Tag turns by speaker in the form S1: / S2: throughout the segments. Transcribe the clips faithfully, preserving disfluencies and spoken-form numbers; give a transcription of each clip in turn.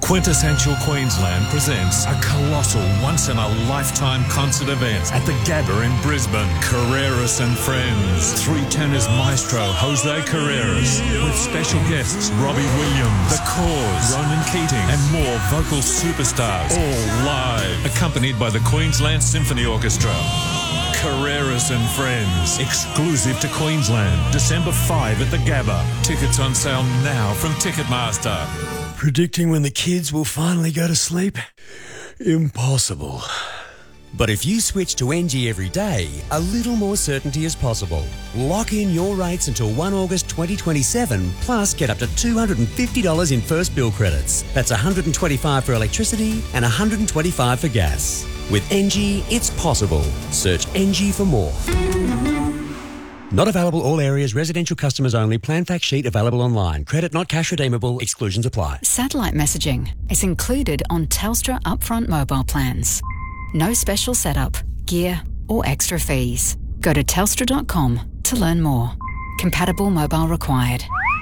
S1: Quintessential Queensland presents a colossal once-in-a-lifetime concert event at the Gabba in Brisbane. Carreras and Friends. Three tenors maestro Jose Carreras with special guests Robbie Williams, The Cause, Ronan Keating and more vocal superstars, all live, accompanied by the Queensland Symphony Orchestra. Carreras and Friends, exclusive to Queensland, December fifth at the Gabba. Tickets on sale now from Ticketmaster.
S2: Predicting when the kids will finally go to sleep? Impossible.
S3: But if you switch to N G every day, a little more certainty is possible. Lock in your rates until the first of August twenty twenty-seven, plus get up to two hundred fifty dollars in first bill credits. That's one hundred twenty-five dollars for electricity and one hundred twenty-five dollars for gas. With N G, it's possible. Search N G for more. Not available all areas, residential customers only. Plan fact sheet available online. Credit not cash redeemable. Exclusions apply.
S4: Satellite messaging is included on Telstra upfront mobile plans. No special setup, gear or extra fees. Go to telstra dot com to learn more. Compatible mobile required.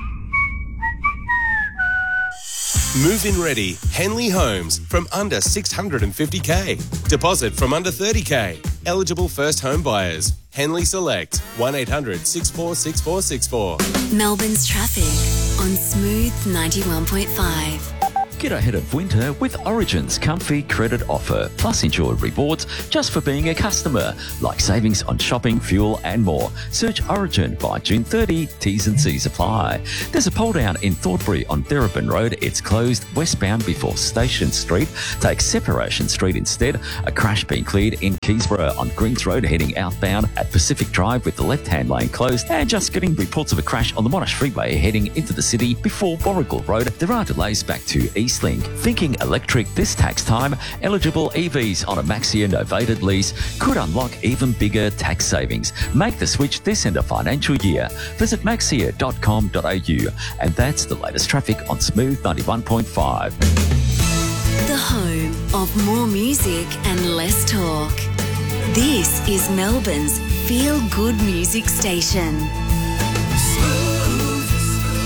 S5: Move-in ready, Henley Homes, from under six hundred fifty thousand. Deposit from under thirty thousand. Eligible first home buyers. Henley Select, one eight hundred six four six four six four.
S6: Melbourne's traffic on Smooth ninety-one point five.
S7: Get ahead of winter with Origin's comfy credit offer, plus enjoy rewards just for being a customer, like savings on shopping, fuel and more. Search Origin by June thirtieth, T's and C's apply. There's a pole down in Thornbury on Therapin Road. It's closed westbound before Station Street. Take Separation Street instead. A crash being cleared in Keysborough on Greens Road heading outbound at Pacific Drive with the left-hand lane closed, and just getting reports of a crash on the Monash Freeway heading into the city before Warrigal Road. There are delays back to East Link. Thinking electric this tax time? Eligible E Vs on a Maxia novated lease could unlock even bigger tax savings. Make the switch this end of financial year. Visit maxia dot com dot a u. And that's the latest traffic on Smooth ninety-one point five.
S6: The home of more music and less talk. This is Melbourne's feel-good music station.
S8: Smooth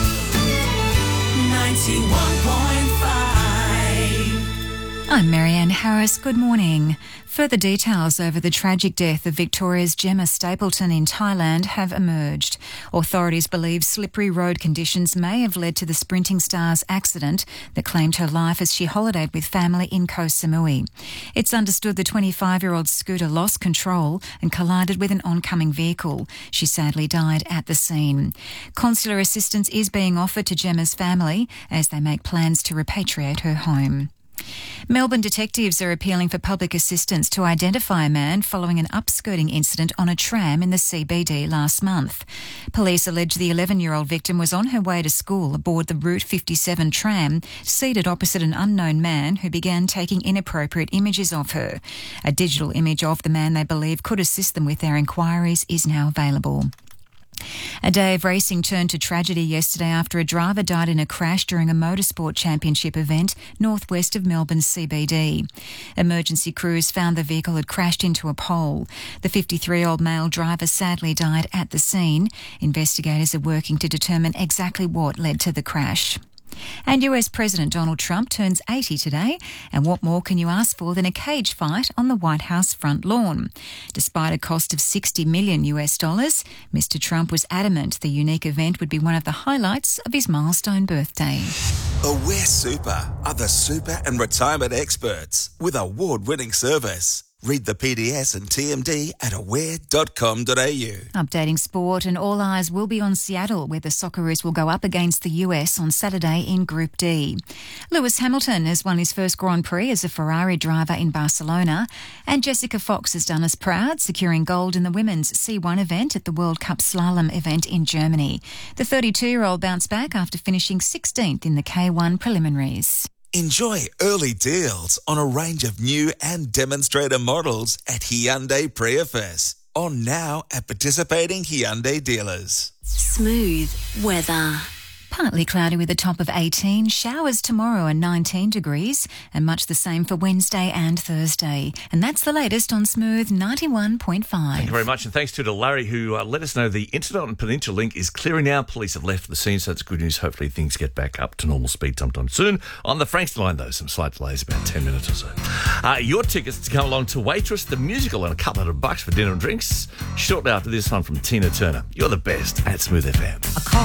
S8: ninety-one point five.
S9: I'm Marianne Harris. Good morning. Further details over the tragic death of Victoria's Gemma Stapleton in Thailand have emerged. Authorities believe slippery road conditions may have led to the sprinting star's accident that claimed her life as she holidayed with family in Koh Samui. It's understood the twenty-five-year-old scooter lost control and collided with an oncoming vehicle. She sadly died at the scene. Consular assistance is being offered to Gemma's family as they make plans to repatriate her home. Melbourne detectives are appealing for public assistance to identify a man following an upskirting incident on a tram in the C B D last month. Police allege the eleven-year-old victim was on her way to school aboard the Route fifty-seven tram, seated opposite an unknown man who began taking inappropriate images of her. A digital image of the man they believe could assist them with their inquiries is now available. A day of racing turned to tragedy yesterday after a driver died in a crash during a motorsport championship event northwest of Melbourne's C B D. Emergency crews found the vehicle had crashed into a pole. The fifty-three-year-old male driver sadly died at the scene. Investigators are working to determine exactly what led to the crash. And U S President Donald Trump turns eighty today, and what more can you ask for than a cage fight on the White House front lawn? Despite a cost of sixty million U S dollars, Mister Trump was adamant the unique event would be one of the highlights of his milestone birthday.
S10: Aware Super are the super and retirement experts with award-winning service. Read the P D S and T M D at aware dot com dot a u.
S9: Updating sport, and all eyes will be on Seattle, where the Socceroos will go up against the U S on Saturday in Group D. Lewis Hamilton has won his first Grand Prix as a Ferrari driver in Barcelona, and Jessica Fox has done us proud, securing gold in the women's C one event at the World Cup Slalom event in Germany. The thirty-two-year-old bounced back after finishing sixteenth in the K one preliminaries.
S10: Enjoy early deals on a range of new and demonstrator models at Hyundai Prius. On now at participating Hyundai dealers.
S6: Smooth weather.
S9: Partly cloudy with a top of eighteen. Showers tomorrow and nineteen degrees, and much the same for Wednesday and Thursday. And that's the latest on Smooth ninety-one point five.
S11: Thank you very much, and thanks to Larry, who uh, let us know the Internet on Peninsula Link is clearing now. Police have left the scene, so that's good news. Hopefully things get back up to normal speed sometime soon. On the Frankston line, though, some slight delays, about ten minutes or so. Uh, your tickets to come along to Waitress, the musical, and a couple hundred bucks for dinner and drinks. Shortly after this one from Tina Turner. You're the best at Smooth F M.
S9: A call